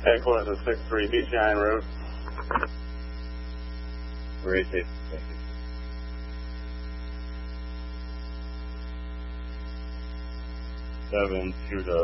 Headquarters at 63 Beach Island Road. Great, thank you. 7 to the